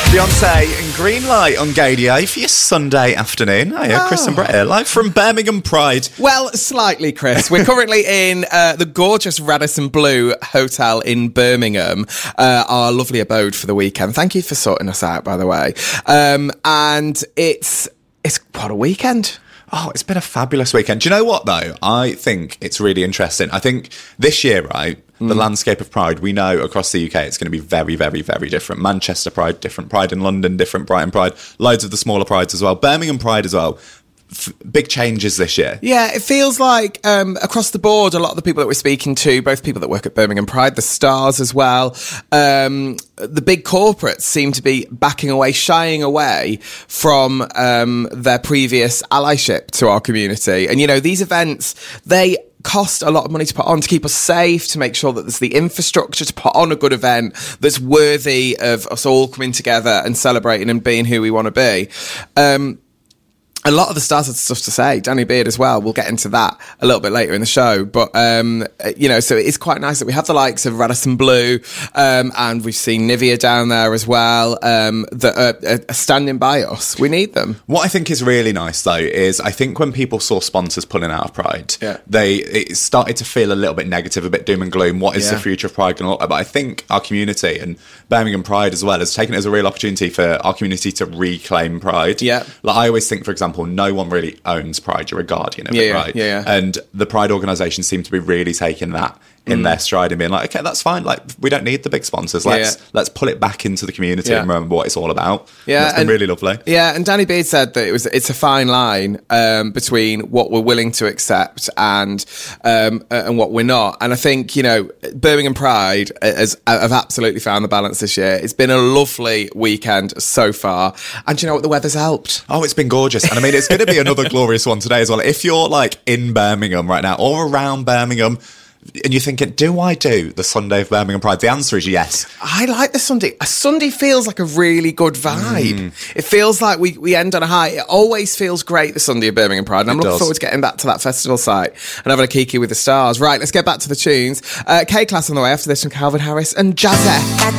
Beyonce and Greenlight on Gaydio for your Sunday afternoon. Hiya, Chris and Brett here, live from Birmingham Pride. Well, slightly, Chris. We're currently in the gorgeous Radisson Blu Hotel in Birmingham, our lovely abode for the weekend. Thank you for sorting us out, by the way. And it's what a weekend. Oh, it's been a fabulous weekend. Do you know what, though? I think it's really interesting. I think this year, right, the landscape of Pride, we know across the UK it's going to be very, very, very different. Manchester Pride, different. Pride in London, different. Brighton Pride, loads of the smaller Prides as well. Birmingham Pride as well. Big changes this year. Yeah, it feels like across the board, a lot of the people that we're speaking to, both people that work at Birmingham Pride, the stars as well, the big corporates seem to be backing away, shying away from their previous allyship to our community. And, you know, these events, they cost a lot of money to put on, to keep us safe, to make sure that there's the infrastructure to put on a good event that's worthy of us all coming together and celebrating and being who we want to be. A lot of the stars had stuff to say. Danny Beard as well. We'll get into that a little bit later in the show. But, you know, so it is quite nice that we have the likes of Radisson Blu, and we've seen Nivea down there as well, that are standing by us. We need them. What I think is really nice, though, is I think when people saw sponsors pulling out of Pride, it started to feel a little bit negative, a bit doom and gloom. What is the future of Pride going to look like? But I think our community and Birmingham Pride as well has taken it as a real opportunity for our community to reclaim Pride. Yeah. Like, I always think, for example, no one really owns Pride. You're a guardian of it, right? Yeah. And the Pride organisation seem to be really taking that in their stride and being like, okay, that's fine. Like, we don't need the big sponsors. Let's pull it back into the community and remember what it's all about. Yeah, and it's been really lovely. Yeah, and Danny Beard said that it's a fine line between what we're willing to accept and what we're not. And I think, you know, Birmingham Pride have absolutely found the balance this year. It's been a lovely weekend so far. And you know what? The weather's helped. Oh, it's been gorgeous. And I mean, it's going to be another glorious one today as well. If you're like in Birmingham right now or around Birmingham, and you're thinking, do I do the Sunday of Birmingham Pride? The answer is yes. I like the Sunday. A Sunday feels like a really good vibe. It feels like we end on a high. It always feels great, the Sunday of Birmingham Pride. And I'm looking forward to getting back to that festival site and having a kiki with the stars. Right, let's get back to the tunes. K-Class on the way after this from Calvin Harris and Jazzy.